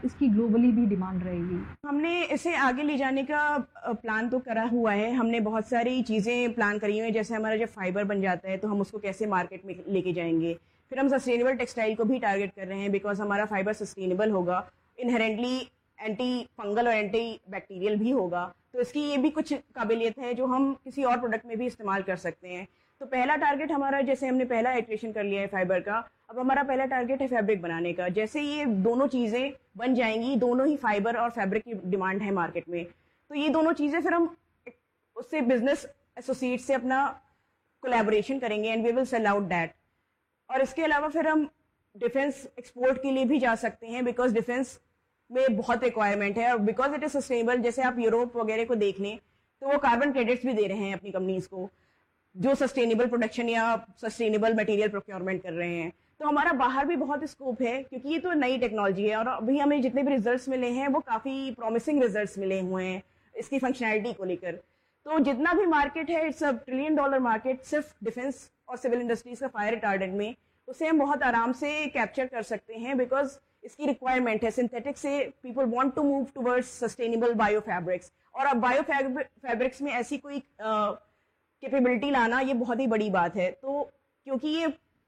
इसकी ग्लोबली भी डिमांड रहेगी? हमने इसे आगे ले जाने का प्लान तो करा हुआ है। हमने बहुत सारी चीज़ें प्लान करी हुई हैं, जैसे हमारा जब फाइबर बन जाता है तो हम उसको कैसे मार्केट में लेके जाएंगे। फिर हम सस्टेनेबल टेक्सटाइल को भी टारगेट कर रहे हैं, बिकॉज हमारा फाइबर सस्टेनेबल होगा, इनहेरेंटली एंटी फंगल और एंटी बैक्टीरियल भी होगा। तो इसकी ये भी कुछ काबिलियत है जो हम किसी और प्रोडक्ट में भी इस्तेमाल कर सकते हैं। तो पहला टारगेट हमारा, जैसे हमने पहला इटरेशन कर लिया है फाइबर का, अब हमारा पहला टारगेट है फैब्रिक बनाने का। जैसे ये दोनों चीज़ें बन जाएंगी, दोनों ही फाइबर और फैब्रिक की डिमांड है मार्केट में, तो ये दोनों चीज़ें फिर हम उससे बिजनेस एसोसिएट से अपना कोलैबोरेशन करेंगे and we will sell out that. और इसके अलावा फिर हम डिफेंस एक्सपोर्ट के लिए भी जा सकते हैं, बिकॉज डिफेंस में बहुत रिक्वायरमेंट है और बिकॉज इट इज सस्टेनेबल। जैसे आप यूरोप वगैरह को देख लें तो वो कार्बन क्रेडिट्स भी दे रहे हैं अपनी कंपनीज को, जो सस्टेनेबल प्रोडक्शन या सस्टेनेबल मटेरियल प्रोक्योरमेंट कर रहे हैं। तो हमारा बाहर भी बहुत स्कोप है, क्योंकि ये तो नई टेक्नोलॉजी है और अभी हमें जितने भी रिजल्ट्स मिले हैं वो काफ़ी प्रॉमिसिंग रिजल्ट्स मिले हुए हैं इसकी फंक्शनैलिटी को लेकर। तो जितना भी मार्केट है, इट्स $1 ट्रिलियन मार्केट सिर्फ डिफेंस और सिविल इंडस्ट्रीज का फायर रिटार्डेंट में, उसे हम बहुत आराम से कैप्चर कर सकते हैं, बिकॉज इसकी रिक्वायरमेंट है। सिंथेटिक से people want to move towards sustainable bio fabrics, और अब बायो फैब्रिक्स में ऐसी कोई कैपेबिलिटी लाना ये बहुत ही बड़ी बात है। तो क्योंकि ये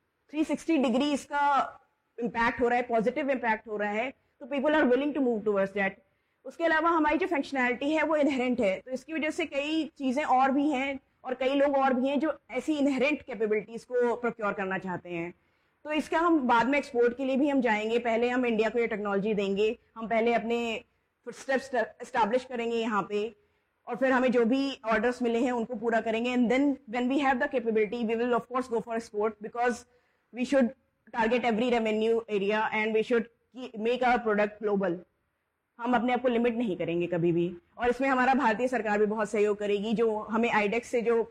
360 डिग्री इसका इम्पैक्ट हो रहा है, पॉजिटिव इम्पैक्ट हो रहा है, तो people are willing to move towards that. उसके अलावा हमारी जो फंक्शनैलिटी है वो इनहेरेंट है, तो इसकी वजह से कई चीज़ें और भी हैं और कई लोग और भी हैं जो ऐसी इनहेरेंट कैपेबिलिटीज़ को प्रोक्योर करना चाहते हैं। तो इसका हम बाद में एक्सपोर्ट के लिए भी हम जाएंगे। पहले हम इंडिया को ये टेक्नोलॉजी देंगे, हम पहले अपने फुटस्टेप्स एस्टैब्लिश करेंगे यहाँ पे, और फिर हमें जो भी ऑर्डर्स मिले हैं उनको पूरा करेंगे, and then when we have the capability we will of course go for export, because we should target every revenue area and we should make our product global. हम अपने आप को लिमिट नहीं करेंगे कभी भी, और इसमें हमारा भारतीय सरकार भी बहुत सहयोग करेगी, जो हमें आईडेक्स से जो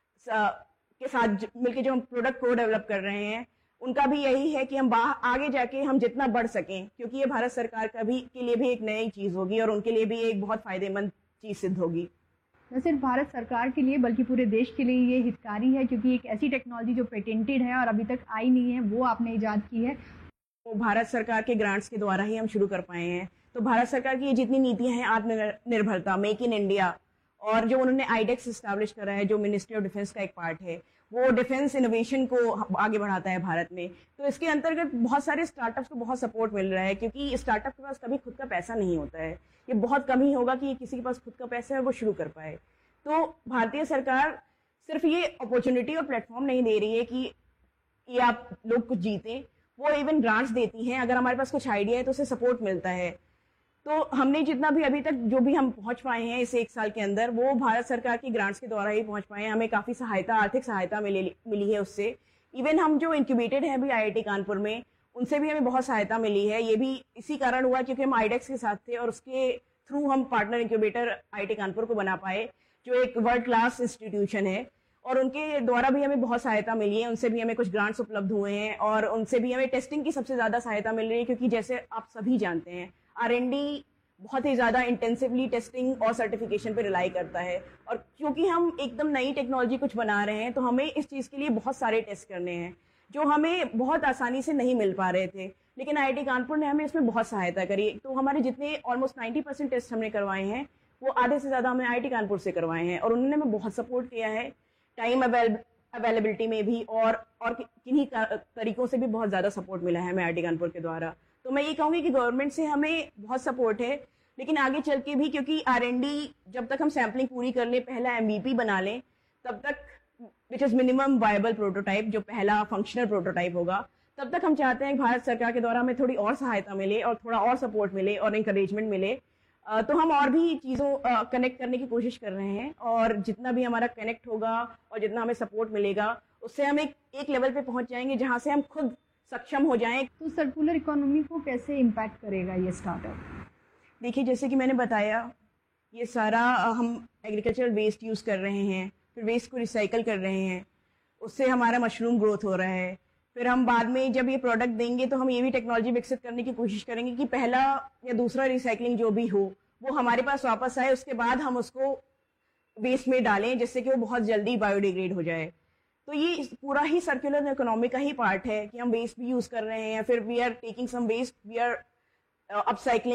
के साथ मिलकर जो हम प्रोडक्ट को डेवलप कर रहे हैं, उनका भी यही है कि हम आगे जाके हम जितना बढ़ सकें, क्योंकि ये भारत सरकार का भी के लिए भी एक नई चीज़ होगी और उनके लिए भी एक बहुत फायदेमंद चीज़ सिद्ध होगी। न सिर्फ भारत सरकार के लिए बल्कि पूरे देश के लिए ये हितकारी है, क्योंकि एक ऐसी टेक्नोलॉजी जो पेटेंटेड है और अभी तक आई नहीं है वो आपने ईजाद की है। वो भारत सरकार के ग्रांट्स के द्वारा ही हम शुरू कर पाए हैं। तो भारत सरकार की ये जितनी नीतियां हैं, आत्मनिर्भरता, मेक इन इंडिया, और जो उन्होंने आईडेक्स एस्टैब्लिश करा है जो मिनिस्ट्री ऑफ डिफेंस का एक पार्ट है, वो डिफेंस इनोवेशन को आगे बढ़ाता है भारत में। तो इसके अंतर्गत बहुत सारे स्टार्टअप्स को बहुत सपोर्ट मिल रहा है, क्योंकि स्टार्टअप के पास कभी खुद का पैसा नहीं होता है। ये बहुत कम ही होगा कि किसी के पास खुद का पैसा है और वो शुरू कर पाए। तो भारतीय सरकार सिर्फ ये अपॉर्चुनिटी और प्लेटफॉर्म नहीं दे रही है कि ये आप लोग कुछ जीतें, वो इवन ग्रांट्स देती हैं। अगर हमारे पास कुछ आइडिया है तो उसे सपोर्ट मिलता है। तो हमने जितना भी अभी तक जो भी हम पहुंच पाए हैं इस 1 साल के अंदर, वो भारत सरकार की ग्रांट्स के द्वारा ही पहुंच पाए हैं। हमें काफ़ी सहायता, आर्थिक सहायता मिली है उससे। इवन हम जो इंक्यूबेटेड हैं अभी IIT कानपुर में, उनसे भी हमें बहुत सहायता मिली है। ये भी इसी कारण हुआ क्योंकि हम आईडेक्स के साथ थे और उसके थ्रू हम पार्टनर इंक्यूबेटर IIT कानपुर को बना पाए, जो एक वर्ल्ड क्लास इंस्टीट्यूशन है, और उनके द्वारा भी हमें बहुत सहायता मिली है। उनसे भी हमें कुछ ग्रांट्स उपलब्ध हुए हैं और उनसे भी हमें टेस्टिंग की सबसे ज़्यादा सहायता मिल रही है, क्योंकि जैसे आप सभी जानते हैं R&D बहुत ही ज़्यादा इंटेंसिवली टेस्टिंग और सर्टिफिकेशन पे रिलाई करता है, और क्योंकि हम एकदम नई टेक्नोलॉजी कुछ बना रहे हैं तो हमें इस चीज़ के लिए बहुत सारे टेस्ट करने हैं जो हमें बहुत आसानी से नहीं मिल पा रहे थे। लेकिन IIT कानपुर ने हमें इसमें बहुत सहायता करी। तो हमारे जितने ऑलमोस्ट 90% टेस्ट हमने करवाए हैं, वो आधे से ज़्यादा हमने IIT कानपुर से करवाए हैं, और उन्होंने हमें बहुत सपोर्ट किया है टाइम अवेलेबिलिटी में भी, और किन्हीं तरीकों से भी बहुत ज़्यादा सपोर्ट मिला है हमें IIT कानपुर के द्वारा। तो मैं ये कहूँगी कि गवर्नमेंट से हमें बहुत सपोर्ट है, लेकिन आगे चल के भी, क्योंकि R&D जब तक हम सैम्पलिंग पूरी कर लें, पहला MVP बना लें, तब तक which is minimum viable prototype, जो पहला फंक्शनल प्रोटोटाइप होगा, तब तक हम चाहते हैं कि भारत सरकार के द्वारा हमें थोड़ी और सहायता मिले और थोड़ा और सपोर्ट मिले और इंकरेजमेंट मिले। तो हम और भी चीज़ों कनेक्ट करने की कोशिश कर रहे हैं, और जितना भी हमारा कनेक्ट होगा और जितना हमें सपोर्ट मिलेगा, उससे हम एक लेवल पे पहुंच जाएंगे जहां से हम खुद सक्षम हो जाएं। तो सर्कुलर इकोनॉमी को कैसे इम्पैक्ट करेगा ये स्टार्टअप? देखिए, जैसे कि मैंने बताया, ये सारा हम एग्रीकल्चरल वेस्ट यूज़ कर रहे हैं, फिर वेस्ट को रिसाइकल कर रहे हैं, उससे हमारा मशरूम ग्रोथ हो रहा है। फिर हम बाद में जब ये प्रोडक्ट देंगे तो हम ये भी टेक्नोलॉजी विकसित करने की कोशिश करेंगे कि पहला या दूसरा रिसाइकलिंग जो भी हो वो हमारे पास वापस आए, उसके बाद हम उसको वेस्ट में डालें, जिससे कि वो बहुत जल्दी बायोडिग्रेड हो जाए। तो ये पूरा ही सर्कुलर इकोनॉमी का ही पार्ट है कि हम वेस्ट भी यूज़ कर रहे हैं, फिर we are taking some waste, we are upcycling